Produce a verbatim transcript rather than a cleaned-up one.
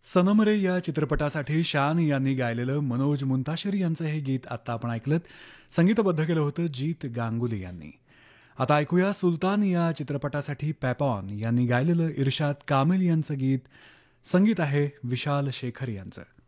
सनम रे या चित्रपटासाठी शान यांनी गायलेलं मनोज मुंताशिर यांचं हे गीत आत्ता आपण ऐकलं. संगीतबद्ध केलं होतं जीत गांगुली यांनी. आता ऐकूया सुलतान या चित्रपटासाठी पॅपॉन यांनी गायलेलं इर्शाद कामिल यांचं गीत. संगीत आहे विशाल शेखर यांचं.